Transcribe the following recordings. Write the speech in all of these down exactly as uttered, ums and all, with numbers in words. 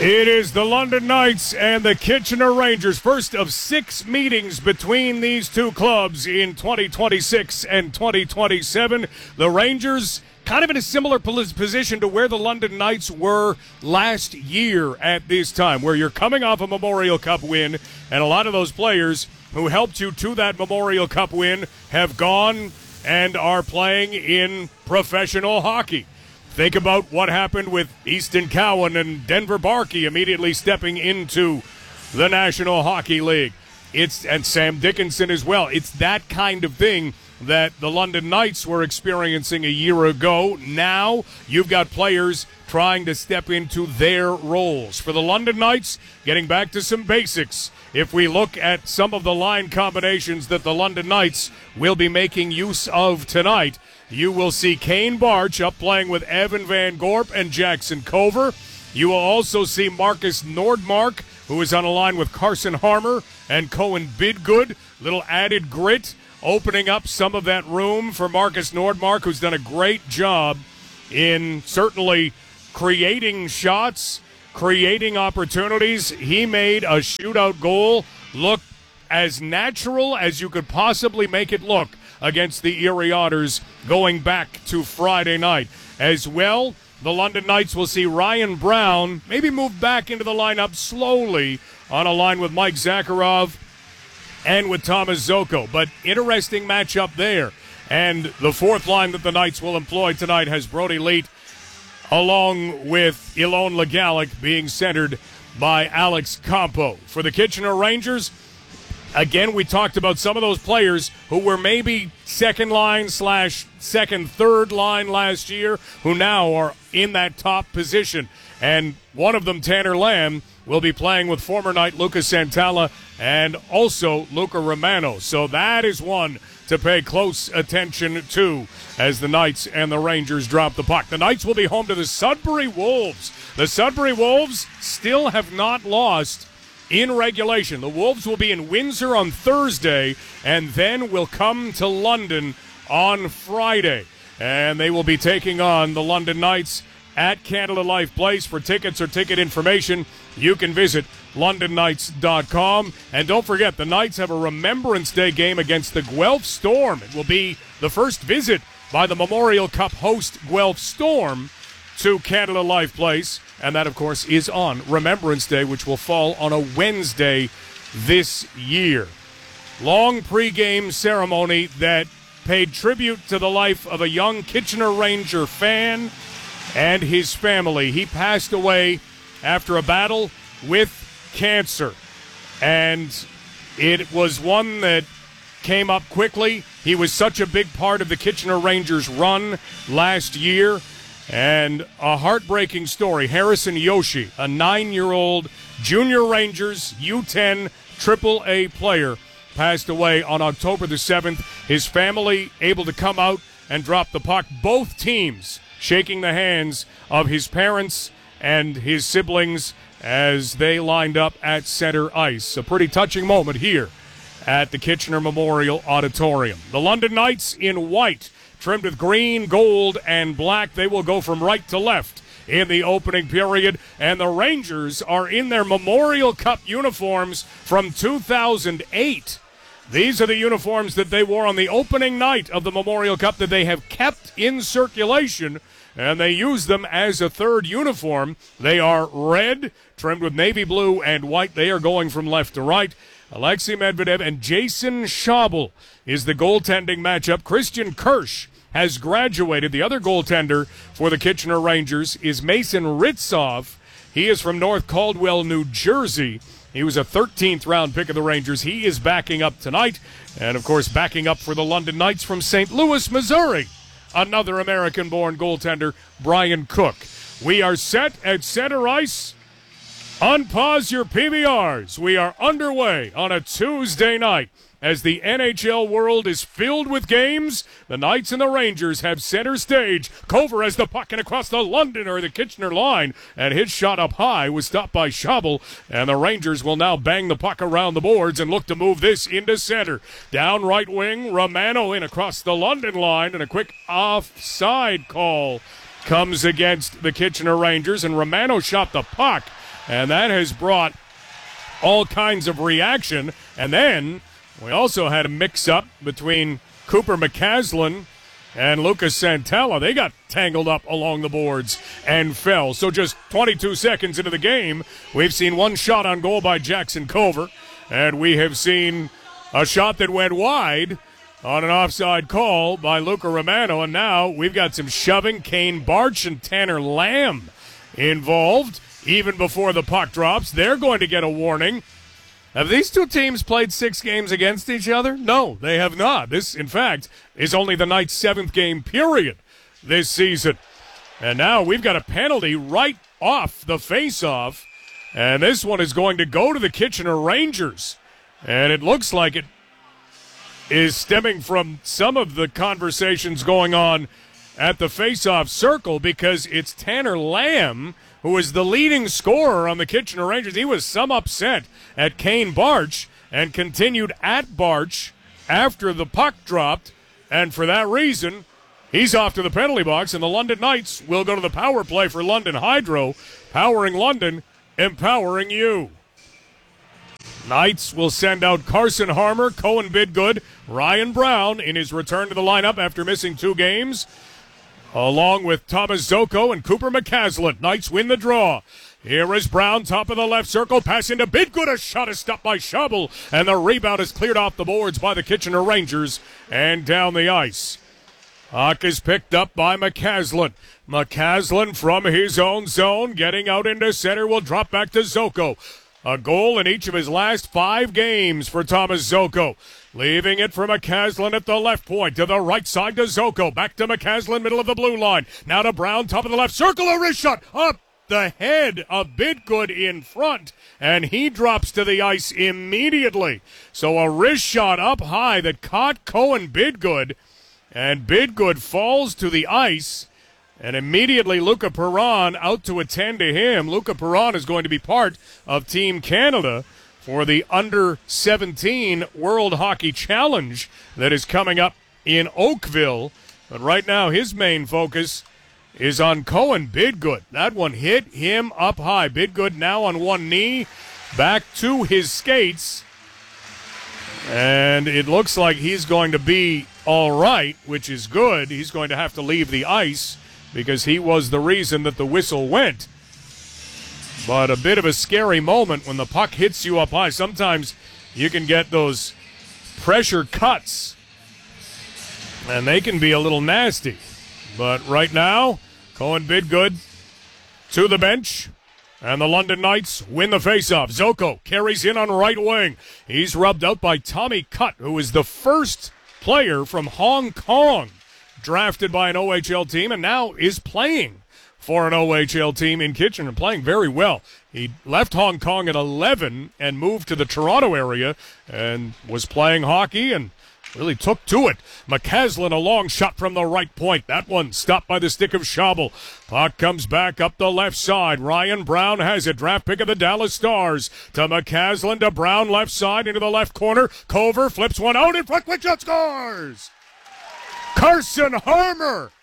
It is the London Knights and the Kitchener Rangers. First of six meetings between these two clubs in twenty twenty-six and twenty twenty-seven. The Rangers kind of in a similar position to where the London Knights were last year at this time, where you're coming off a Memorial Cup win, and a lot of those players who helped you to that Memorial Cup win have gone and are playing in professional hockey. Think about what happened with Easton Cowan and Denver Barkey immediately stepping into the National Hockey League. It's and Sam Dickinson as well. It's that kind of thing that the London Knights were experiencing a year ago. Now you've got players trying to step into their roles. For the London Knights, getting back to some basics. If we look at some of the line combinations that the London Knights will be making use of tonight, you will see Kane Barch up playing with Evan Van Gorp and Jackson Cover. You will also see Marcus Nordmark, who is on a line with Carson Harmer and Cohen Bidgood. Little added grit, opening up some of that room for Marcus Nordmark, who's done a great job in certainly creating shots, creating opportunities. He made a shootout goal look as natural as you could possibly make it look against the Erie Otters going back to Friday night. As well, the London Knights will see Ryan Brown maybe move back into the lineup slowly on a line with Mike Zakharov and with Thomas Zoko. But interesting matchup there. And the fourth line that the Knights will employ tonight has Brody Leet along with Ilon Legalic being centered by Alex Campo. For the Kitchener Rangers, again, we talked about some of those players who were maybe second line slash second, third line last year, who now are in that top position. And one of them, Tanner Lamb, will be playing with former Knight Lucas Santala and also Luca Romano. So that is one to pay close attention to as the Knights and the Rangers drop the puck. The Knights will be home to the Sudbury Wolves. The Sudbury Wolves still have not lost in regulation. The Wolves will be in Windsor on Thursday and then will come to London on Friday. And they will be taking on the London Knights at Canada Life Place. For tickets or ticket information, you can visit london knights dot com. And don't forget, the Knights have a Remembrance Day game against the Guelph Storm. It will be the first visit by the Memorial Cup host Guelph Storm to Canada Life Place. And that, of course, is on Remembrance Day, which will fall on a Wednesday this year. Long pregame ceremony that paid tribute to the life of a young Kitchener Ranger fan and his family. He passed away after a battle with cancer, and it was one that came up quickly. He was such a big part of the Kitchener Rangers' run last year, and a heartbreaking story. Harrison Yoshi, a nine-year-old Junior Rangers U ten triple A player, passed away on October the seventh. His family able to come out and drop the puck. Both teams shaking the hands of his parents and his siblings as they lined up at center ice. A pretty touching moment here at the Kitchener Memorial Auditorium. The London Knights in white, trimmed with green, gold, and black. They will go from right to left in the opening period. And the Rangers are in their Memorial Cup uniforms from two thousand eight. These are the uniforms that they wore on the opening night of the Memorial Cup that they have kept in circulation, and they use them as a third uniform. They are red, trimmed with navy blue and white. They are going from left to right. Alexei Medvedev and Jason Schabel is the goaltending matchup. Christian Kirsch has graduated. The other goaltender for the Kitchener Rangers is Mason Ritzoff. He is from North Caldwell, New Jersey. He was a thirteenth round pick of the Rangers. He is backing up tonight. And, of course, backing up for the London Knights from Saint Louis, Missouri, another American-born goaltender, Brian Cook. We are set at center ice. Unpause your P V Rs. We are underway on a Tuesday night. As the N H L world is filled with games, the Knights and the Rangers have center stage. Cover has the puck and across the London or the Kitchener line, and his shot up high was stopped by Schabel, and the Rangers will now bang the puck around the boards and look to move this into center. Down right wing, Romano in across the London line, and a quick offside call comes against the Kitchener Rangers, and Romano shot the puck and that has brought all kinds of reaction. And then we also had a mix-up between Cooper McCaslin and Lucas Santella. They got tangled up along the boards and fell. So just twenty-two seconds into the game, we've seen one shot on goal by Jackson Cover, and we have seen a shot that went wide on an offside call by Luca Romano. And now we've got some shoving. Kane Bartsch and Tanner Lamb involved even before the puck drops. They're going to get a warning. Have these two teams played six games against each other? No, they have not. This, in fact, is only the Knights' seventh game period this season. And now we've got a penalty right off the face-off, and this one is going to go to the Kitchener Rangers. And it looks like it is stemming from some of the conversations going on at the face-off circle, because it's Tanner Lamb who is the leading scorer on the Kitchener Rangers. He was some upset at Kane Bartsch and continued at Bartsch after the puck dropped, and for that reason, he's off to the penalty box, and the London Knights will go to the power play for London Hydro. Powering London, empowering you. Knights will send out Carson Harmer, Cohen Bidgood, Ryan Brown in his return to the lineup after missing two games, along with Thomas Zoko and Cooper McCaslin. Knights win the draw. Here is Brown, top of the left circle, pass into Bidgood. A shot is stopped by Schabel, and the rebound is cleared off the boards by the Kitchener Rangers and down the ice. Puck is picked up by McCaslin. McCaslin from his own zone, getting out into center, will drop back to Zoko. A goal in each of his last five games for Thomas Zoko. Leaving it for McCaslin at the left point. To the right side to Zoko. Back to McCaslin, middle of the blue line. Now to Brown, top of the left circle. A wrist shot up the head of Bidgood in front. And he drops to the ice immediately. So a wrist shot up high that caught Cohen Bidgood. And Bidgood falls to the ice. And immediately Luca Perron out to attend to him. Luca Perron is going to be part of Team Canada for the under seventeen World Hockey Challenge that is coming up in Oakville. But right now his main focus is on Cohen Bidgood. That one hit him up high. Bidgood now on one knee, back to his skates. And it looks like he's going to be all right, which is good. He's going to have to leave the ice because he was the reason that the whistle went. But a bit of a scary moment when the puck hits you up high. Sometimes you can get those pressure cuts, and they can be a little nasty. But right now, Cohen Bidgood to the bench, and the London Knights win the faceoff. Zoko carries in on right wing. He's rubbed out by Tommy Cutt, who is the first player from Hong Kong drafted by an O H L team and now is playing for an O H L team in Kitchener, playing very well. He left Hong Kong at eleven and moved to the Toronto area and was playing hockey and really took to it. McCaslin, a long shot from the right point. That one stopped by the stick of Schabel. Puck comes back up the left side. Ryan Brown has it. Draft pick of the Dallas Stars. To McCaslin, to Brown, left side, into the left corner. Cover flips one out in front. Quick shot, scores! Carson Harmer.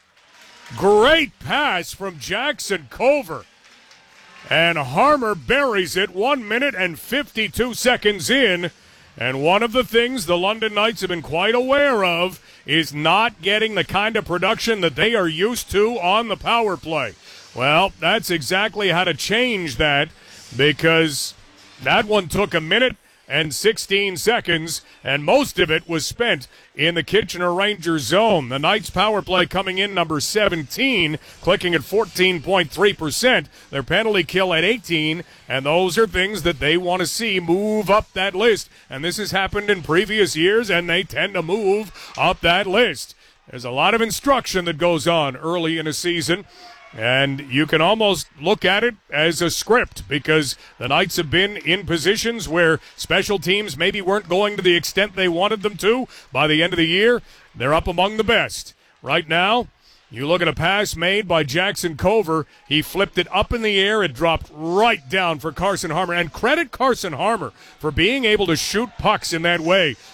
Great pass from Jackson Cover. And Harmer buries it one minute and fifty-two seconds in. And one of the things the London Knights have been quite aware of is not getting the kind of production that they are used to on the power play. Well, that's exactly how to change that, because that one took a minute and sixteen seconds, and most of it was spent in the Kitchener Rangers zone. The Knights power play coming in number seventeen, clicking at fourteen point three percent. Their penalty kill at eighteen, and those are things that they want to see move up that list. And this has happened in previous years, and they tend to move up that list. There's a lot of instruction that goes on early in a season, and you can almost look at it as a script, because the Knights have been in positions where special teams maybe weren't going to the extent they wanted them to. By the end of the year, they're up among the best. Right now, you look at a pass made by Jackson Cover. He flipped it up in the air. It dropped right down for Carson Harmer. And credit Carson Harmer for being able to shoot pucks in that way.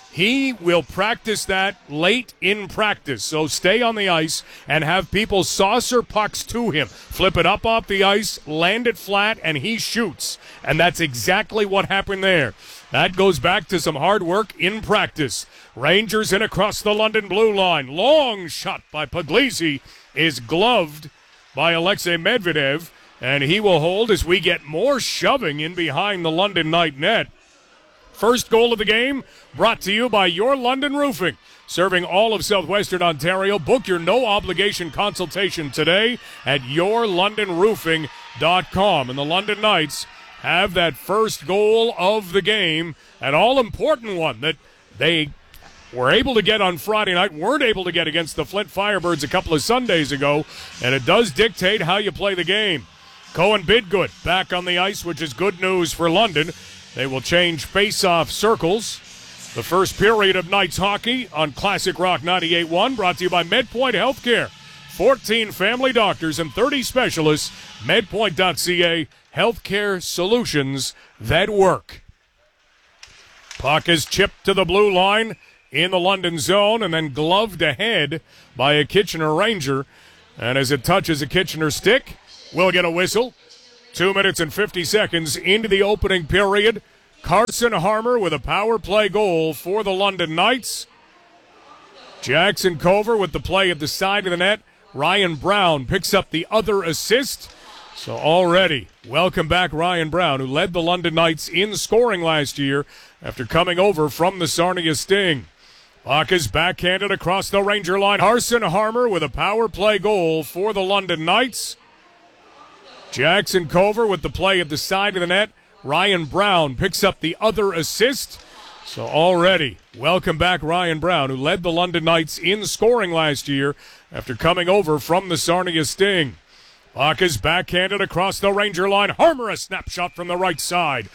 He will practice that late in practice. So stay on the ice and have people saucer pucks to him. Flip it up off the ice, land it flat, and he shoots. And that's exactly what happened there. That goes back to some hard work in practice. Rangers in across the London blue line. Long shot by Puglisi is gloved by Alexei Medvedev, and he will hold as we get more shoving in behind the London Knight net. First goal of the game brought to you by Your London Roofing, serving all of southwestern Ontario. Book your no-obligation consultation today at your london roofing dot com. And the London Knights have that first goal of the game, an all-important one that they were able to get on Friday night, weren't able to get against the Flint Firebirds a couple of Sundays ago, and it does dictate how you play the game. Cohen Bidgood back on the ice, which is good news for London. They will change face-off circles. The first period of Knights hockey on Classic Rock ninety-eight point one, brought to you by MedPoint Healthcare. fourteen family doctors and thirty specialists. medpoint dot c a, healthcare solutions that work. Puck is chipped to the blue line in the London zone and then gloved ahead by a Kitchener Ranger. And as it touches a Kitchener stick, we'll get a whistle. Two minutes and fifty seconds into the opening period. Carson Harmer with a power play goal for the London Knights. Jackson Cover with the play at the side of the net. Ryan Brown picks up the other assist. So already, welcome back Ryan Brown, who led the London Knights in scoring last year after coming over from the Sarnia Sting. Puck is backhanded across the Ranger line. Carson Harmer with a power play goal for the London Knights. Jackson Cover with the play at the side of the net. Ryan Brown picks up the other assist. So already, welcome back Ryan Brown, who led the London Knights in scoring last year after coming over from the Sarnia Sting. Puck is backhanded across the Ranger line. Harmer, a snapshot from the right side.